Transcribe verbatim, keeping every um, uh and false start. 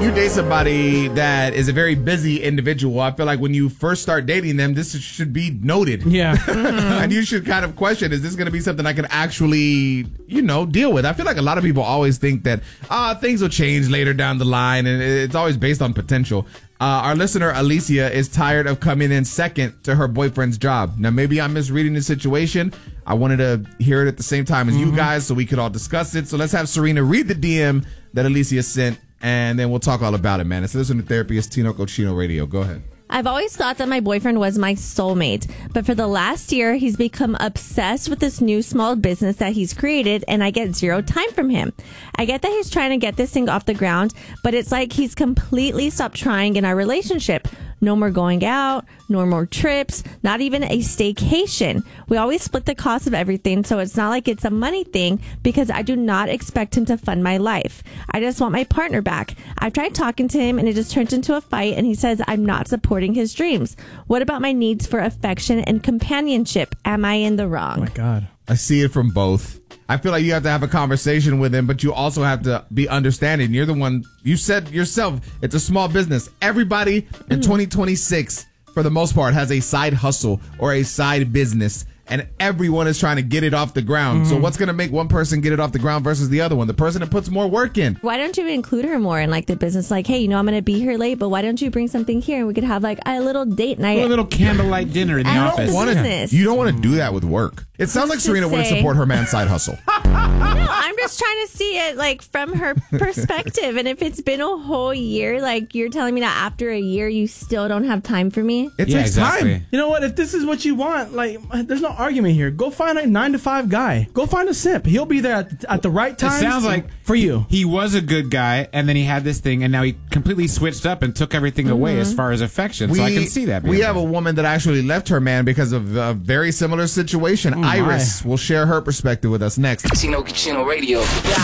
you date somebody that is a very busy individual, I feel like when you first start dating them, this should be noted. Yeah. And you should kind of question, is this going to be something I can actually, you know, deal with? I feel like a lot of people always think that uh, things will change later down the line, and it's always based on potential. Uh, our listener, Alicia, is tired of coming in second to her boyfriend's job. Now, maybe I'm misreading the situation. I wanted to hear it at the same time as mm-hmm. you guys so we could all discuss it. So let's have Serena read the D M that Alicia sent, and then we'll talk all about it, man. It's Listen to Therapy. It's Tino Cochino Radio. Go ahead. I've always thought that my boyfriend was my soulmate, but for the last year, he's become obsessed with this new small business that he's created, and I get zero time from him. I get that he's trying to get this thing off the ground, but it's like he's completely stopped trying in our relationship. No more going out, no more trips, not even a staycation. We always split the cost of everything, so it's not like it's a money thing because I do not expect him to fund my life. I just want my partner back. I've tried talking to him and it just turns into a fight, and he says I'm not supporting his dreams. What about my needs for affection and companionship? Am I in the wrong? Oh my God. I see it from both. I feel like you have to have a conversation with him, but you also have to be understanding. You're the one, you said yourself, it's a small business. Everybody in mm. twenty twenty-six, for the most part, has a side hustle or a side business, and everyone is trying to get it off the ground. Mm. So what's going to make one person get it off the ground versus the other one? The person that puts more work in. Why don't you include her more in like the business? Like, hey, you know, I'm going to be here late, but why don't you bring something here and we could have like a little date night. A little candlelight dinner in the At office. the Wanna, business. you don't want to do that with work. It sounds like Who's Serena to wouldn't say? support her man's side hustle. No, I'm just trying to see it like from her perspective. And if it's been a whole year, like you're telling me that after a year you still don't have time for me. It Yeah, takes exactly. time. You know what? If this is what you want, like, there's no argument here. Go find a nine to five guy. Go find a simp. He'll be there at the, at the right time. It sounds like for you. He was a good guy, and then he had this thing, and now he completely switched up and took everything mm-hmm. away as far as affection. So I can see that. We have a woman that actually left her man because of a very similar situation. Oh, Iris my. will share her perspective with us next. Tino Cochino Radio.